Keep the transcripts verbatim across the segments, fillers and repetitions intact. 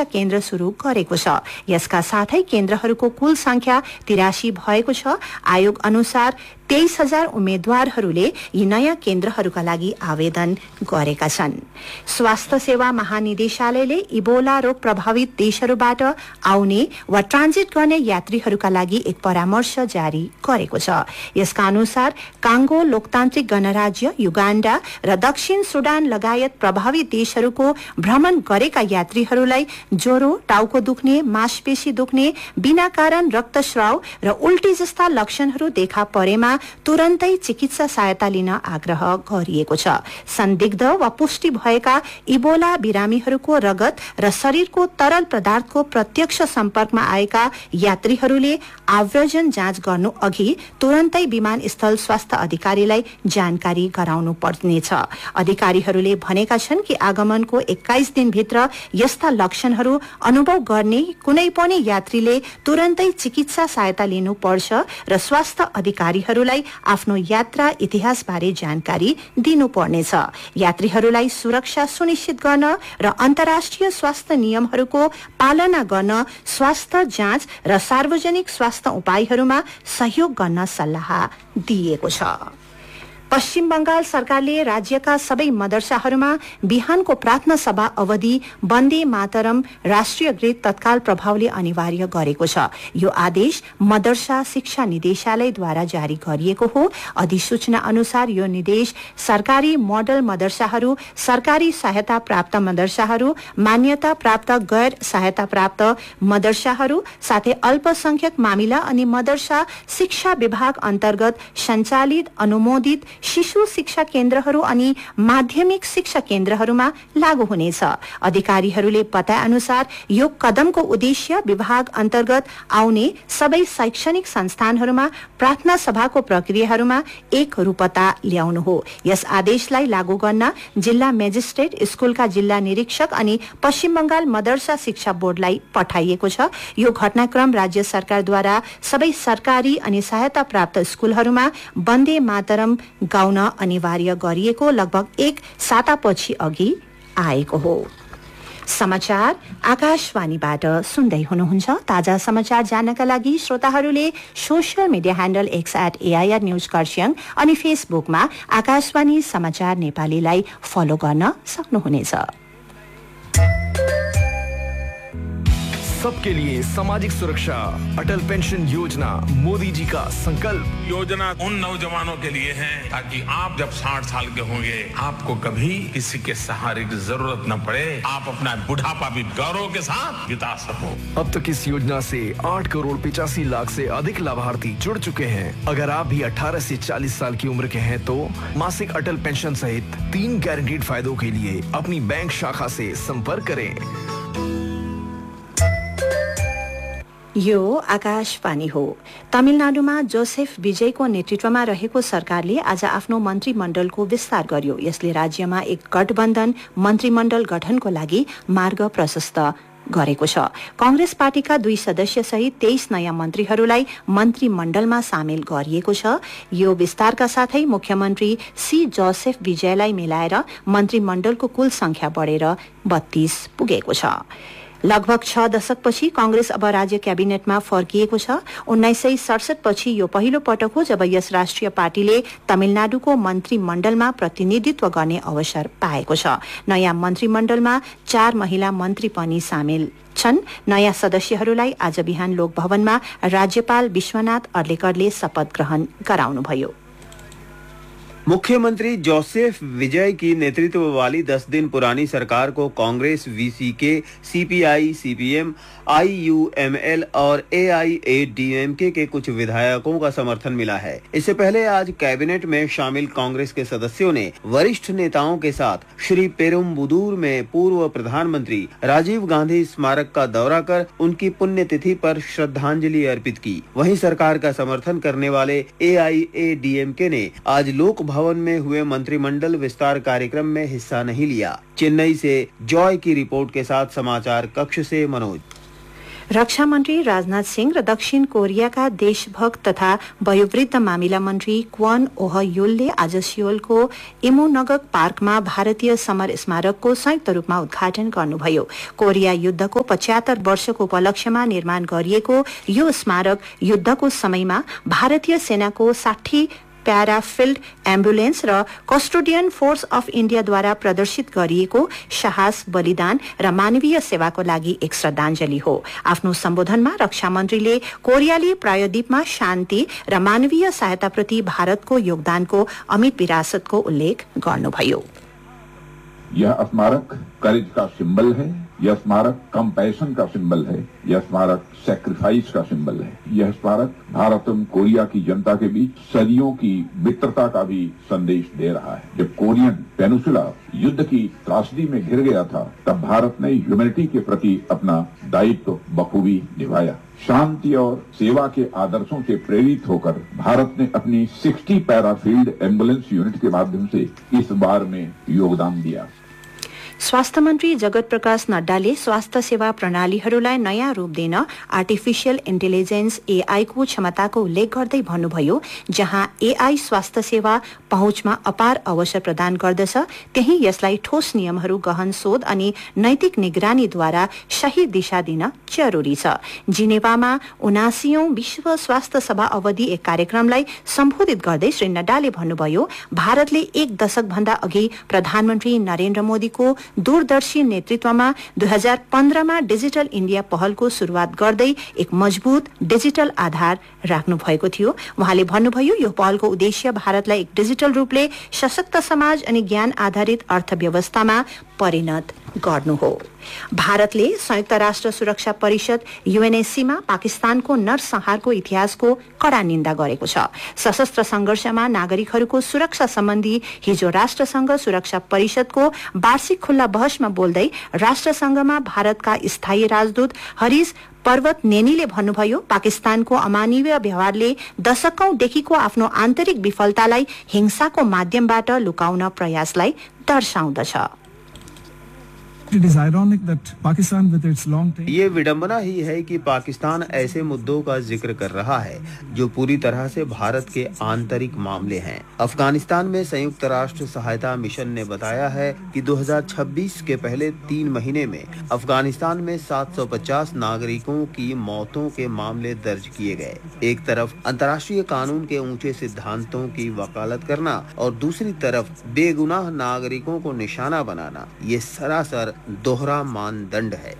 शिक्षा केन्द्र शुरू गरेको छ। यसका साथै केन्द्रहरूको कुल संख्या तिरासी भएको छ। आयोग अनुसार तेइस हजार उम्मेद्वारहरूले यी नयाँ केन्द्रहरूका लागि आवेदन गरेका छन्। स्वास्थ्य सेवा महानिदेशालयले इबोला रोग प्रभावित देशहरूबाट आउने वा ट्रान्जिट गर्ने यात्रीहरूका लागि एक परामर्श जारी गरेको छ। यसका अनुसार कांगो लोकतान्त्रिक गणराज्य, युगाण्डा र दक्षिण सुडान लगायत प्रभावित देशहरूको भ्रमण गरेका यात्रीहरूलाई ज्वरो, टाउको दुख्ने, मांसपेशी दुख्ने, बिना कारण रक्तस्राव र उल्टी जस्ता लक्षणहरू देखा परेमा तुरन्तै चिकित्सा सहायता लिन आग्रह गरिएको छ। संदिग्ध वा पुष्टि भएका इबोला बिरामीहरूको रगत र शरीरको तरल पदार्थको प्रत्यक्ष सम्पर्कमा आएका यात्रीहरूले आव्रजन जाँच गर्नु अघि तुरन्तै विमानस्थल स्वास्थ्य अधिकारीलाई जानकारी गराउनु पर्नेछ। अधिकारीहरूले भनेका छन् कि आगमनको एक्काइस दिनभित्र यस्ता लक्षणहरू अनुभव गर्ने कुनै पनि यात्रीले तुरन्तै चिकित्सा सहायता लिनुपर्छ र स्वास्थ्य अधिकारीहरूलाई आफ्नो यात्रा इतिहासबारे जानकारी दिनुपर्नेछ। यात्रीहरूलाई सुरक्षा सुनिश्चित गर्न र अन्तर्राष्ट्रिय स्वास्थ्य नियमहरूको पालना गर्न स्वास्थ्य जाँच र सार्वजनिक स्वास्थ्य उपायहरूमा सहयोग गर्न सल्लाह दिएको छ। पश्चिम बंगाल सरकारले राज्यका सबै मदरसाहरूमा बिहानको प्रार्थना सभा अवधि वन्दे मातरम राष्ट्रिय गीत तत्काल प्रभावले अनिवार्य गरेको छ। यो आदेश मदरसा शिक्षा निदेशालयद्वारा जारी गरिएको हो। अधिसूचना अनुसार यो निर्देश सरकारी मोडल मदरसाहरू, सरकारी सहायता प्राप्त मदरसाहरू, मान्यता प्राप्त गैर सहायता प्राप्त मदरसाहरू साथै अल्पसंख्यक मामिला अनि मदरसा शिक्षा विभाग अन्तर्गत सञ्चालित अनुमोदित शिशु शिक्षा केन्द्रहरू अनि माध्यमिक शिक्षा केन्द्रहरूमा लागू हुनेछ। अधिकारीहरूले बताए अनुसार यो कदमको उद्देश्य विभाग अन्तर्गत आउने सबै शैक्षणिक संस्थानहरूमा प्रार्थना सभाको प्रक्रियाहरूमा एक रूपता ल्याउनु हो। यस आदेशलाई लागू गर्न जिल्ला मेजिस्ट्रेट, स्कूलका जिल्ला निरीक्षक अनि पश्चिम बंगाल मदरसा शिक्षा बोर्डलाई पठाइएको छ। यो घटनाक्रम राज्य सरकारद्वारा सबै सरकारी अनि सहायता प्राप्त स्कूलहरूमा वन्दे मातरम गाउन अनिवार्य गरिएको लगभग एक सातापछि अघि आएको हो। समाचार आकाशवाणीबाट सुन्दै हुनुहुन्छ। ताजा समाचार जान्नका लागि श्रोताहरूले social media handle x at AIR news Kurseong अनि फेसबुकमा आकाशवाणी समाचार नेपालीलाई फलो गर्न सक्नुहुनेछ। सबके लिए सामाजिक सुरक्षा, अटल पेंशन योजना मोदी जी का संकल्प। योजना उन नौजवानों के लिए है ताकि आप जब साठ साल के होंगे आपको कभी किसी के सहारे की जरूरत न पड़े, आप अपना बुढ़ापा भी गौरव के साथ बिता सको। अब तक इस योजना से आठ करोड़ पिचासी लाख से अधिक लाभार्थी जुड़ चुके हैं। अगर आप भी अठारह से चालीस साल की उम्र के हैं तो मासिक अटल पेंशन सहित तीन गारंटीड फायदों के लिए अपनी बैंक शाखा से संपर्क करें। यो आकाशवाणी हो। तमिलनाडुमा जोसेफ विजयको नेतृत्वमा रहेको सरकारले आज आफ्नो मन्त्रीमण्डलको विस्तार गर्यो। यसले राज्यमा एक गठबन्धन मन्त्रीमण्डल गठनको लागि मार्ग प्रशस्त गरेको छ। कांग्रेस पार्टीका दुई सदस्य सहित तेइस नयाँ मन्त्रीहरूलाई मन्त्रीमण्डलमा सामेल गरिएको छ। यो विस्तारका साथै मुख्यमन्त्री सी जोसेफ विजयलाई मिलाएर मन्त्रीमण्डलको कुल संख्या बढेर बत्तीस पुगेको छ। लगभग छ दशकपछि कांग्रेस अब राज्य क्याबिनेटमा फर्किएको छ। उन्नाइस सय सडसठ पछि यो पहिलो पटक हो जब यस राष्ट्रिय पार्टीले तमिलनाडुको मन्त्रीमण्डलमा प्रतिनिधित्व गर्ने अवसर पाएको छ। नयाँ मन्त्रीमण्डलमा चार महिला मन्त्री पनि सामेल छन्। नयाँ सदस्यहरूलाई आज बिहान लोकभवनमा राज्यपाल विश्वनाथ अर्लेकरले शपथ ग्रहण गराउनुभयो। मुख्यमंत्री जोसेफ विजय की नेतृत्व वाली दस दिन पुरानी सरकार को Congress, VCK, CPI, CPM, IUML और एआईएडीएमके के कुछ विधायकों का समर्थन मिला है। इससे पहले आज कैबिनेट में शामिल कांग्रेस के सदस्यों ने वरिष्ठ नेताओं के साथ श्री पेरुम्बुदूर में पूर्व प्रधानमंत्री राजीव गांधी स्मारक का दौरा कर उनकी पुण्यतिथि पर श्रद्धांजलि अर्पित की। वहीं सरकार का समर्थन करने वाले एआईएडीएमके ने आज लोक भवन में हुए मंत्रिमंडल विस्तार कार्यक्रम में हिस्सा नहीं लिया। चेन्नई से जॉय की रिपोर्ट के साथ समाचार कक्ष से मनोज। रक्षा मन्त्री राजनाथ सिंह र दक्षिण कोरियाका देशभक्त तथा वयोवृद्ध मामिला मन्त्री क्वन ओह युलले आज सियोलको इमुनगक पार्कमा भारतीय समर स्मारकको संयुक्त रूपमा उद्घाटन गर्नुभयो। कोरिया युद्धको पचहत्तर वर्षको उपलक्ष्यमा निर्माण गरिएको यो स्मारक युद्धको समयमा भारतीय सेनाको साठी प्याराफिल्ड एम्बुलेन्स र कस्टोडियन फोर्स अफ इन्डियाद्वारा प्रदर्शित गरिएको साहस, बलिदान र मानवीय सेवाको लागि एक श्रद्धाञ्जली हो। आफ्नो सम्बोधनमा रक्षा मन्त्रीले कोरियाली प्रायद्वीपमा शान्ति र मानवीय सहायताप्रति भारतको योगदानको अमिट विरासतको उल्लेख गर्नुभयो। यह स्मारक करेज का सिंबल है, यह स्मारक कंपैशन का सिंबल है, यह स्मारक सैक्रिफाइस का सिंबल है। यह स्मारक भारत एवं कोरिया की जनता के बीच सदियों की मित्रता का भी संदेश दे रहा है। जब कोरियन पेनिसुला युद्ध की त्रासदी में घिर गया था, तब भारत ने ह्यूमैनिटी के प्रति अपना दायित्व बखूबी निभाया। शांति और सेवा के आदर्शों से प्रेरित होकर भारत ने अपनी साठ पैराफील्ड एम्बुलेंस यूनिट के माध्यम से इस बार में योगदान दिया। स्वास्थ्य मन्त्री जगत प्रकाश नड्डाले स्वास्थ्य सेवा प्रणालीहरूलाई नयाँ रूप दिन आर्टिफिशियल इन्टेलिजेन्स एआई को क्षमताको उल्लेख गर्दै भन्नुभयो, जहाँ एआई स्वास्थ्य सेवा पहुँचमा अपार अवसर प्रदान गर्दछ, त्यही यसलाई ठोस नियमहरू, गहन शोध अनि नैतिक निगरानीद्वारा सही दिशा दिन जरूरी छ। जिनेवामा उनासीऔं विश्व स्वास्थ्य सभा अवधि एक कार्यक्रमलाई सम्बोधित गर्दै श्री नड्डाले भन्नुभयो, भारतले एक दशक भन्दा अघि प्रधानमन्त्री नरेन्द्र मोदीको दूरदर्शी नेतृत्वमा दुई हजार पन्ध्रमा डिजिटल इण्डिया पहलको शुरूआत गर्दै एक मजबूत डिजिटल आधार राख्नु भएको थियो। उहाँले भन्नुभयो, यो पहलको उद्देश्य भारतलाई एक डिजिटल रूपले सशक्त समाज अनि ज्ञान आधारित अर्थव्यवस्थामा परिणत गर्नु हो। भारतले संयुक्त राष्ट्र सुरक्षा परिषद यूएनएससीमा पाकिस्तानको नरसंहारको इतिहासको कड़ा निन्दा गरेको छ। सशस्त्र संघर्षमा नागरिकहरूको सुरक्षा सम्बन्धी हिजो राष्ट्रसंघ सुरक्षा परिषदको वार्षिक खुल्ला बहसमा बोल्दै राष्ट्रसंघमा भारतका स्थायी राजदूत हरिश पर्वत नेनीले भन्नुभयो, पाकिस्तानको अमानवीय व्यवहारले दशकौंदेखिको आफ्नो आन्तरिक विफलतालाई हिंसाको माध्यमबाट लुकाउन प्रयासलाई दर्शाउँदछ। It is ironic that Pakistan with its long time ये विडंबना ही है कि पाकिस्तान ऐसे मुद्दों का जिक्र कर रहा है जो पूरी तरह से भारत के आंतरिक मामले हैं। अफगानिस्तान में संयुक्त राष्ट्र सहायता मिशन ने बताया है कि दो हज़ार छब्बीस के पहले तीन महीने में अफगानिस्तान में सात सौ पचास नागरिकों की मौतों के मामले दर्ज किए गए। एक तरफ अंतर्राष्ट्रीय कानून के ऊंचे सिद्धांतों की वकालत करना और दूसरी तरफ बेगुनाह नागरिकों को निशाना बनाना, ये सरासर दोहरा मानदंड है।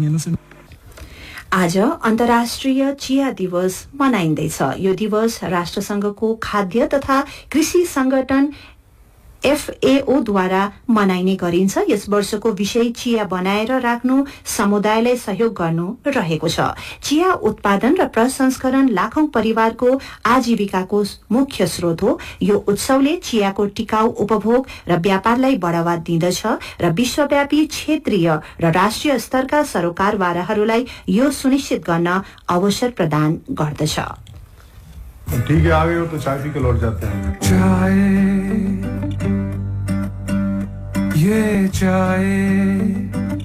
आज अन्तर्राष्ट्रिय चिया दिवस मनाइँदैछ। यो दिवस राष्ट्रसंघको खाद्य तथा कृषि संगठन एफएओ द्वारा मनाइने गरिन्छ। यस वर्षको विषय चिया बनाएर राख्नु, समुदायलाई सहयोग गर्नु रहेको छ। चिया उत्पादन र प्रसंस्करण लाखौं परिवारको आजीविकाको मुख्य स्रोत हो। यो उत्सवले चियाको टिकाऊ उपभोग र व्यापारलाई बढ़ावा दिँदछ र विश्वव्यापी क्षेत्रीय र राष्ट्रिय स्तरका सरोकारवालाहरूलाई यो सुनिश्चित गर्न अवसर प्रदान गर्दछ। ठीक है, आ गए हो तो चाय पी के लौट जाते हैं। चाय ये चाय।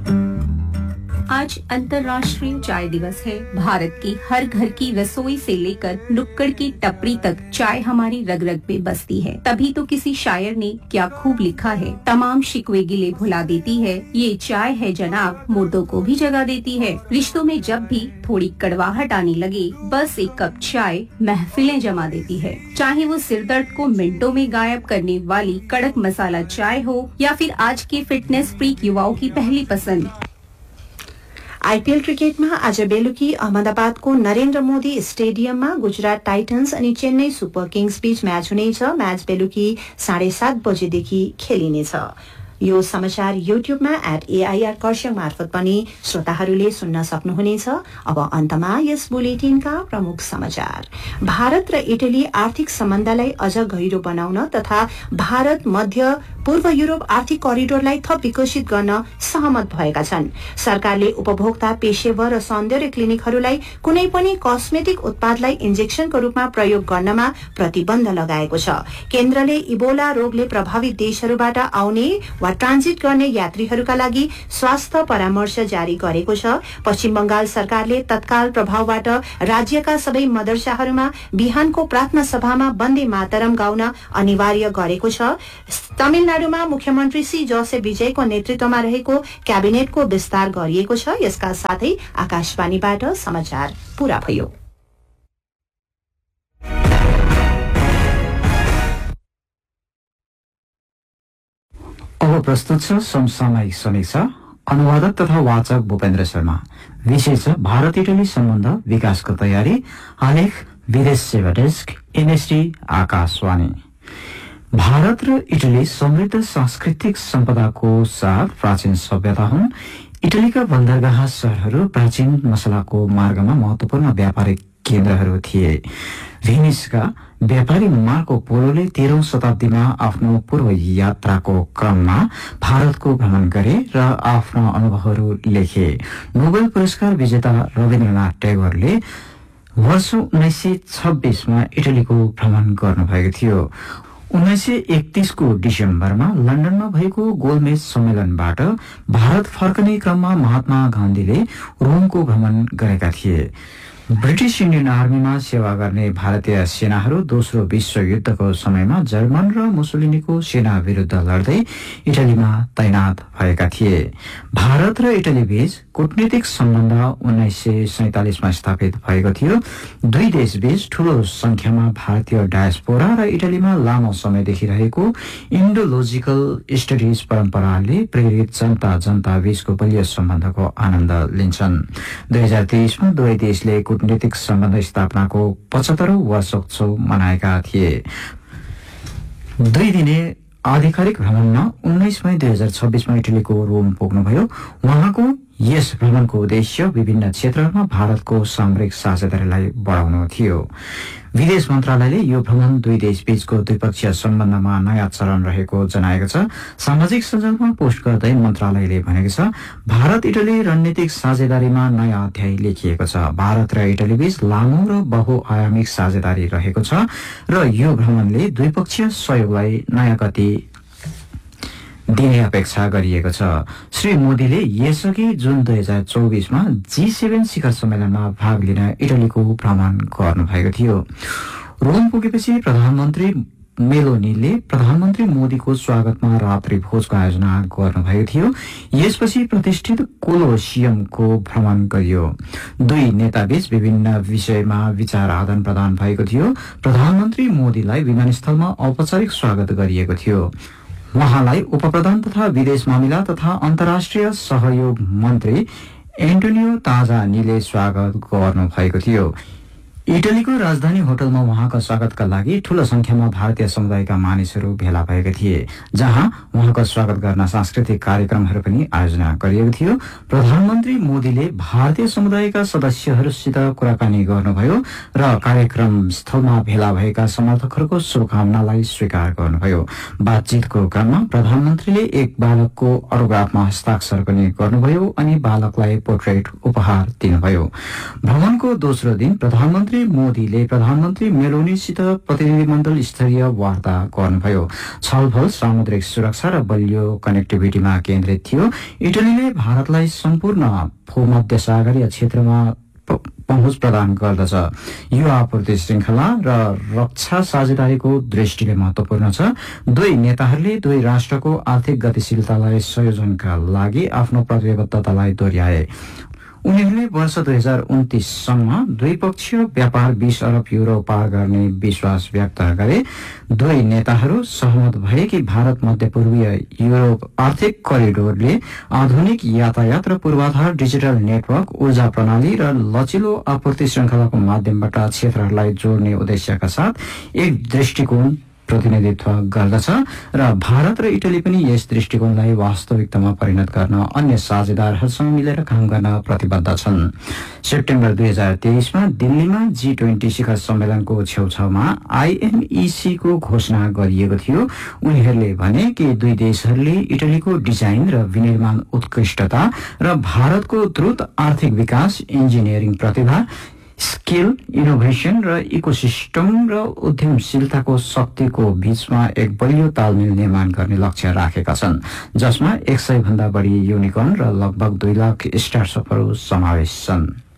आज अंतर्राष्ट्रीय चाय दिवस है। भारत की हर घर की रसोई से लेकर नुक्कड़ की टपरी तक चाय हमारी रग रग में बसती है। तभी तो किसी शायर ने क्या खूब लिखा है, तमाम शिकवे गिले भुला देती है, ये चाय है जनाब, मुर्दों को भी जगा देती है। रिश्तों में जब भी थोड़ी कड़वाहट आने लगे, बस एक कप चाय महफिलें जमा देती है। चाहे वो सिरदर्द को मिनटों में गायब करने वाली कड़क मसाला चाय हो या फिर आज के फिटनेस फ्रीक युवाओं की पहली पसंद। आईपीएल क्रिकेटमा आज बेलुकी अहमदाबादको नरेन्द्र मोदी स्टेडियममा गुजरात टाइटन्स अनि चेन्नई सुपर किङ्स बीच म्याच हुनेछ। म्याच बेलुकी साढे सात बजेदेखि खेलिनेछ। यो समाचार युट्युबमा एट एआईआर कर्सियङ मार्फत पनि श्रोताहरूले सुन्न सक्नुहुनेछ। अब अन्तमा यस बुलेटिनका प्रमुख समाचार। भारत र इटली आर्थिक सम्बन्धलाई अझ गहिरो बनाउन तथा भारत मध्य पूर्व युरोप आर्थिक करिडोरलाई थप विकसित गर्न सहमत भएका छन्। सरकारले उपभोक्ता, पेशेवर र सौन्दर्य क्लिनिकहरूलाई कुनै पनि कस्मेटिक उत्पादलाई इन्जेक्सनको रूपमा प्रयोग गर्नमा प्रतिबन्ध लगाएको छ। केन्द्रले इबोला रोगले प्रभावित देशहरूबाट आउने वा ट्रान्जिट गर्ने यात्रीहरूका लागि स्वास्थ्य परामर्श जारी गरेको छ। पश्चिम बंगाल सरकारले तत्काल प्रभावबाट राज्यका सबै मदरसाहरूमा बिहानको प्रार्थना सभामा वन्दे मातरम गाउन अनिवार्य गरेको छ। तमिलनाडुमा मुख्यमन्त्री सी जोसेफ विजयको नेतृत्वमा रहेको क्याबिनेटको विस्तार गरिएको छ। यसका साथै आकाशवाणीबाट समाचार पूरा भयो। अब प्रस्तुत छ समसामयिक समीक्षा। अनुवादक तथा वाचक भूपेन्द्र शर्मा। विषय छ भारत इटली सम्बन्ध विकासको तयारी। आलेख विदेश सेवा डेस्क एनएसडी आकाशवाणी। भारत र इटली समृद्ध सांस्कृतिक सम्पदाको साथ प्राचीन सभ्यता हुन्। इटलीका बन्दरगाह शहरहरू प्राचीन मसलाको मार्गमा महत्वपूर्ण व्यापारिक केन्द्रहरू थिए। भेनिसका व्यापारी मार्को पोलोले तेह्रौं शताब्दीमा आफ्नो पूर्व यात्राको क्रममा भारतको भ्रमण गरे र आफ्ना अनुभवहरू लेखे। नोबेल पुरस्कार विजेता रविन्द्रनाथ टैगोरले वर्ष उन्नाइस सय छब्बीसमा इटलीको भ्रमण गर्नुभएको थियो। उन्नाइस सय एकतीसको डिसेम्बरमा लन्डनमा भएको गोलमेज सम्मेलनबाट भारत फर्कने क्रममा महात्मा गान्धीले रोमको भ्रमण गरेका थिए। ब्रिटिश इन्डियन आर्मीमा सेवा गर्ने भारतीय सेनाहरू दोस्रो विश्व युद्धको समयमा जर्मन र मुसोलिनीको सेना विरुद्ध लड्दै इटलीमा तैनात भएका थिए। भारत र इटली बीच कूटनीतिक सम्बन्ध उन्नाइस सय सैंतालिसमा स्थापित भएको थियो। दुई देश बीच ठूलो संख्यामा भारतीय डायस्पोरा र इटलीमा लामो समयदेखि रहेको इन्डोलोजिकल स्टडिज परम्पराले प्रेरित जनता जनता बीचको बलियो सम्बन्धको आनन्द लिन्छन्। दुई हजार तेइसमा दुवै देशले कूटनीतिक सम्बन्ध स्थापनाको पचहत्तरौं वर्षोत्सव मनाएका थिए। दुई दिने आधिकारिक भ्रमणमा उन्नाइस मई दुई हजार छब्बीसमा इटलीको रोम पुग्नुभयो। उहाँको यस भ्रमणको उद्देश्य विभिन्न क्षेत्रहरूमा भारतको सामरिक साझेदारीलाई बढाउनु थियो। विदेश मन्त्रालयले यो भ्रमण दुई देश बीचको द्विपक्षीय सम्बन्धमा नयाँ चरण रहेको जनाएको छ। सामाजिक सञ्जालमा पोस्ट गर्दै मन्त्रालयले भनेको छ, भारत इटली रणनीतिक साझेदारीमा नयाँ अध्याय लेखिएको छ। भारत र इटली बीच लामो र बहुआयामिक साझेदारी रहेको छ र यो भ्रमणले द्विपक्षीय सहयोगलाई नयाँ गति दिने अपेक्षा गरिएको छ। श्री मोदीले यसअघि जुन दुई हजार चौबिसमा जी सेभेन शिखर सम्मेलनमा भाग लिन इटलीको भ्रमण गर्नुभएको थियो। रोम पुगेपछि प्रधानमन्त्री मेलोनीले प्रधानमन्त्री मोदीको स्वागतमा रात्रि भोजको आयोजना गर्नुभएको थियो। यसपछि प्रतिष्ठित कोलोसियमको भ्रमण गरियो। दुई नेताबीच विभिन्न विषयमा विचार आदान प्रदान भएको थियो। प्रधानमन्त्री मोदीलाई विमानस्थलमा औपचारिक स्वागत गरिएको थियो। उहाँलाई उपप्रधान तथा विदेश मामिला तथा अन्तर्राष्ट्रिय सहयोग मन्त्री एन्टोनियो ताजानीले स्वागत गर्नु भएको थियो। इटलीको राजधानी होटलमा उहाँको स्वागतका लागि ठूलो संख्यामा भारतीय समुदायका मानिसहरू भेला भएका थिए, जहाँ उहाँको स्वागत गर्न सांस्कृतिक कार्यक्रमहरू पनि आयोजना गरिएको थियो। प्रधानमन्त्री मोदीले भारतीय समुदायका सदस्यहरूसित कुराकानी गर्नुभयो र कार्यक्रम स्थलमा भेला भएका समर्थकहरूको शुभकामनालाई स्वीकार गर्नुभयो। बातचितको क्रममा प्रधानमन्त्रीले एक बालकको अटोग्राफमा हस्ताक्षर पनि गर्नुभयो अनि बालकलाई पोर्ट्रेट उपहार दिनुभयो। भ्रमणको दोस्रो दिन प्रधानमन्त्री मोदीले प्रधानमन्त्री मेलोनीसित प्रतिनिधिमण्डल स्तरीय वार्ता गर्नुभयो। छलफल सामुद्रिक सुरक्षा र बलियो कनेक्टिभिटीमा केन्द्रित थियो। इटलीले भारतलाई सम्पूर्ण भूमध्य सागरीय क्षेत्रमा पहुँच प्रदान गर्दछ। यो आपूर्ति श्रृंखला र रक्षा साझेदारीको दृष्टिले महत्वपूर्ण छ। दुई नेताहरूले दुई राष्ट्रको आर्थिक गतिशीलतालाई संयोजनका लागि आफ्नो प्रतिबद्धतालाई दोहोर्याए। उनीहरूले वर्ष दुई हजार उन्तीससम्म द्विपक्षीय व्यापार बीस अरब युरो पार गर्ने विश्वास व्यक्त गरे। दुई नेताहरू सहमत भए कि भारत मध्यपूर्वीय युरोप आर्थिक करिडोरले आधुनिक यातायात र पूर्वाधार, डिजिटल नेटवर्क, ऊर्जा प्रणाली र लचिलो आपूर्ति श्रृंखलाको माध्यमबाट क्षेत्रहरूलाई जोड्ने उद्देश्यका साथ एक दृष्टिकोण प्रतिनिधित्व गर्दछ र भारत र इटली पनि यस दृष्टिकोणलाई वास्तविकतामा परिणत गर्न अन्य साझेदारहरूसँग मिलेर काम गर्न प्रतिबद्ध छन्। सेप्टेम्बर दुई हजार तेइसमा दिल्लीमा जी ट्वेन्टी शिखर सम्मेलनको छेउछाउमा आईएमईसी को घोषणा गरिएको थियो। उनीहरूले भने कि दुई देशहरूले इटलीको डिजाइन र विनिर्माण उत्कृष्टता र भारतको द्रुत आर्थिक विकास, इन्जिनियरिङ प्रतिभा, स्किल, इनोभेसन र इकोसिस्टम र उद्यमशीलताको शक्तिको बीचमा एक बलियो तालमेल निर्माण गर्ने लक्ष्य राखेका छन्, जसमा एक सय भन्दा बढी युनिकर्न र लगभग दुई लाख स्टार्टअपहरू समावेश छन्।